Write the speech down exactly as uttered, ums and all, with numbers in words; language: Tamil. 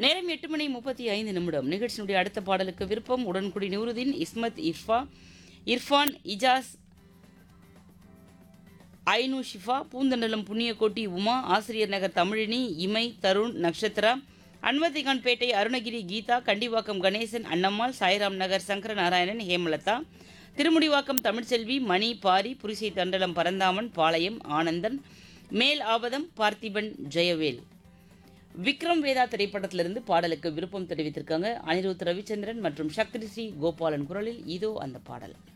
நேரம் எட்டு மணி முப்பத்தி ஐந்து நிமிடம். நிகழ்ச்சியினுடைய அடுத்த பாடலுக்கு விருப்பம் உடன்குடி நூருதீன், இஸ்மத் இர்ஃபா, இர்ஃபான், இஜாஸ், ஐனு ஷிஃபா, பூந்தண்டலம் புண்ணியக்கோட்டி உமா, ஆசிரியர் நகர் தமிழினி, இமை, தருண், நக்ஷத்ரா, அன்வதிகான்பேட்டை அருணகிரி கீதா, கண்டிவாக்கம் கணேசன், அன்னம்மாள், சாய்ராம் நகர் சங்கரநாராயணன், ஹேமலதா, திருமுடிவாக்கம் தமிழ்ச்செல்வி, மணி, பாரி, புரிசை தண்டலம் பரந்தாமன், பாளையம் ஆனந்தன், மேல் ஆவதம் பார்த்திபன், ஜெயவேல். விக்ரம் வேதா திரைப்படத்திலிருந்து பாடலுக்கு விருப்பம் தெரிவித்திருக்காங்க அனிருத் ரவிச்சந்திரன் மற்றும் சக்தி ஸ்ரீ கோபாலன் குரலில் இதோ அந்த பாடல்.